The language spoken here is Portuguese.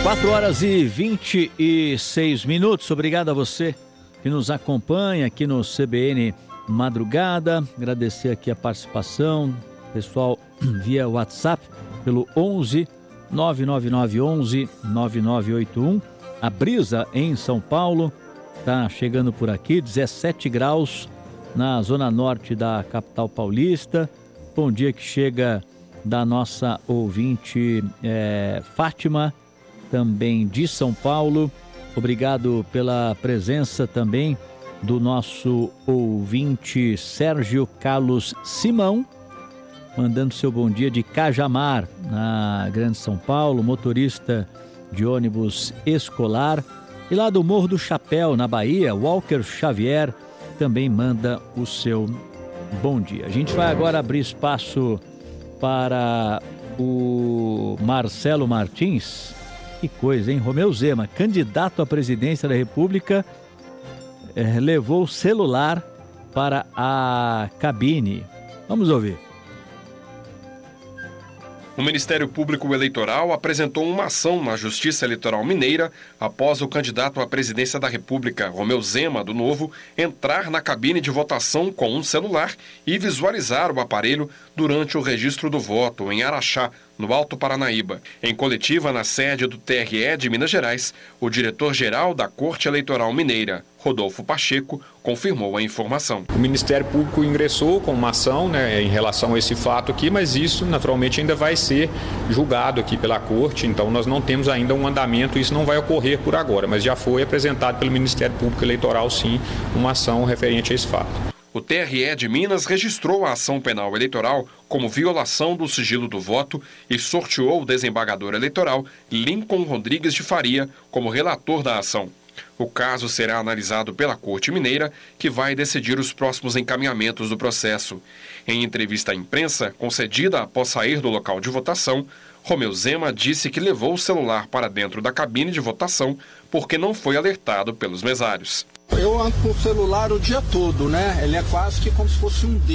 4h26. Obrigado a você que nos acompanha aqui no CBN Madrugada. Agradecer aqui a participação, pessoal, via WhatsApp, pelo 11 99911 9981. A brisa em São Paulo está chegando por aqui, 17 graus na zona norte da capital paulista. Bom dia que chega da nossa ouvinte Fátima, também de São Paulo. Obrigado pela presença também do nosso ouvinte Sérgio Carlos Simão, mandando seu bom dia de Cajamar, na Grande São Paulo, motorista de ônibus escolar. E lá do Morro do Chapéu, na Bahia, Walker Xavier também manda o seu bom dia. A gente vai agora abrir espaço para o Marcelo Martins. Que coisa, hein? Romeu Zema, candidato à presidência da República, levou o celular para a cabine. Vamos ouvir. O Ministério Público Eleitoral apresentou uma ação na Justiça Eleitoral Mineira após o candidato à presidência da República, Romeu Zema, do Novo, entrar na cabine de votação com um celular e visualizar o aparelho durante o registro do voto em Araxá, no Alto Paranaíba. Em coletiva na sede do TRE de Minas Gerais, o diretor-geral da Corte Eleitoral Mineira, Rodolfo Pacheco, confirmou a informação. O Ministério Público ingressou com uma ação, em relação a esse fato aqui, mas isso naturalmente ainda vai ser julgado aqui pela Corte, então nós não temos ainda um andamento, isso não vai ocorrer por agora, mas já foi apresentado pelo Ministério Público Eleitoral, sim, uma ação referente a esse fato. O TRE de Minas registrou a ação penal eleitoral como violação do sigilo do voto e sorteou o desembargador eleitoral Lincoln Rodrigues de Faria como relator da ação. O caso será analisado pela Corte Mineira, que vai decidir os próximos encaminhamentos do processo. Em entrevista à imprensa, concedida após sair do local de votação, Romeu Zema disse que levou o celular para dentro da cabine de votação porque não foi alertado pelos mesários. Eu ando com o celular o dia todo, né? Ele é quase que como se fosse um